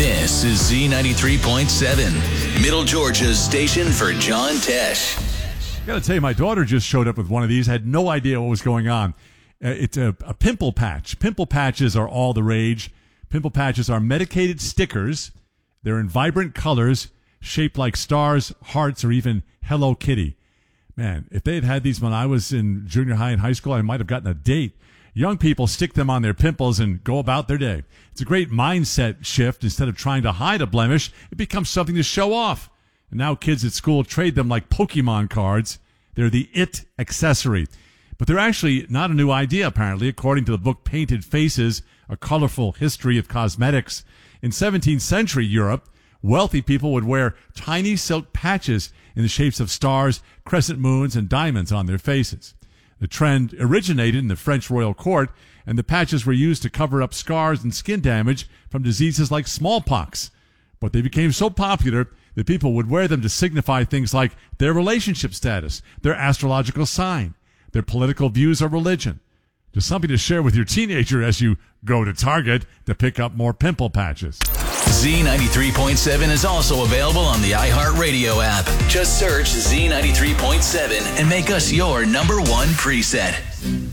This is Z93.7, Middle Georgia's station for John Tesh. I got to tell you, my daughter just showed up with one of these, had no idea what was going on. It's a pimple patch. Pimple patches are all the rage. Pimple patches are medicated stickers. They're in vibrant colors, shaped like stars, hearts, or even Hello Kitty. Man, if they had had these when I was in junior high and high school, I might have gotten a date. Young people stick them on their pimples and go about their day. It's a great mindset shift. Instead of trying to hide a blemish, it becomes something to show off. And now kids at school trade them like Pokemon cards. They're the it accessory. But they're actually not a new idea, apparently, according to the book Painted Faces, A Colorful History of Cosmetics. In 17th century Europe, wealthy people would wear tiny silk patches in the shapes of stars, crescent moons, and diamonds on their faces. The trend originated in the French royal court, and the patches were used to cover up scars and skin damage from diseases like smallpox. But they became so popular that people would wear them to signify things like their relationship status, their astrological sign, their political views or religion. Just something to share with your teenager as you go to Target to pick up more pimple patches. Z93.7 is also available on the iHeartRadio app. Just search Z93.7 and make us your number one preset.